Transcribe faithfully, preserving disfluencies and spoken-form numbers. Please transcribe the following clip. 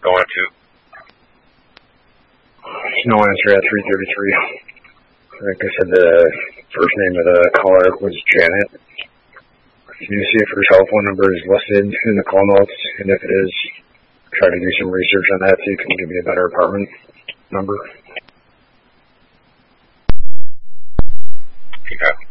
going to? No answer at three thirty-three. Like I said, the first name of the caller was Janet. Can you see if her cell phone number is listed in the call notes? And if it is, try to do some research on that, see if you can give me a better apartment number. Okay.